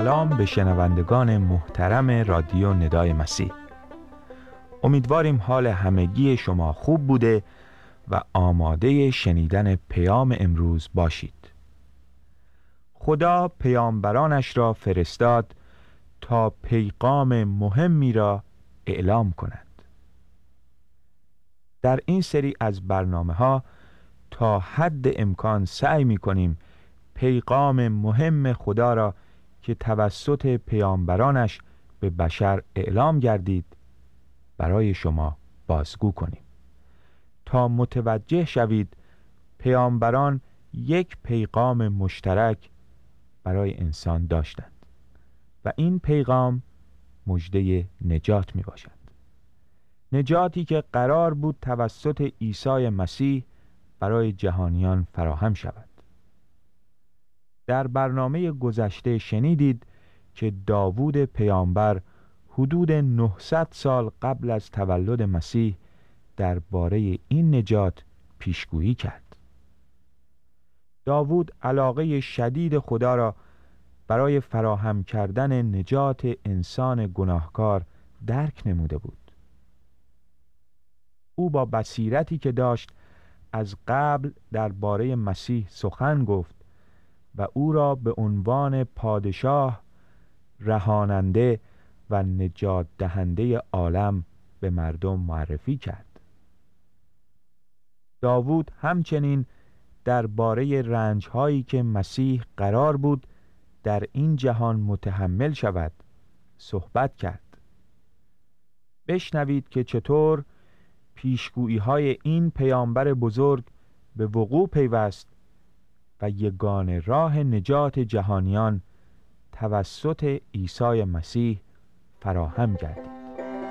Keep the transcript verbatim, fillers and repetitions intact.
سلام به شنوندگان محترم رادیو ندای مسیح. امیدواریم حال همگی شما خوب بوده و آماده شنیدن پیام امروز باشید. خدا پیامبرانش را فرستاد تا پیغام مهمی را اعلام کند. در این سری از برنامه ها تا حد امکان سعی می کنیم پیغام مهم خدا را که توسط پیامبرانش به بشر اعلام گردید برای شما بازگو کنیم تا متوجه شوید پیامبران یک پیغام مشترک برای انسان داشتند و این پیغام مژده نجات می باشد. نجاتی که قرار بود توسط عیسی مسیح برای جهانیان فراهم شود. در برنامه گذشته شنیدید که داوود پیامبر حدود نهصد سال قبل از تولد مسیح درباره این نجات پیشگویی کرد. داوود علاقه شدید خدا را برای فراهم کردن نجات انسان گناهکار درک نموده بود. او با بصیرتی که داشت از قبل درباره مسیح سخن گفت و او را به عنوان پادشاه، رهاننده و نجات دهنده عالم به مردم معرفی کرد. داوود همچنین درباره رنج‌هایی که مسیح قرار بود در این جهان متحمل شود صحبت کرد. بشنوید که چطور پیشگویی‌های این پیامبر بزرگ به وقوع پیوست و یگانه راه نجات جهانیان توسط عیسی مسیح فراهم گردید.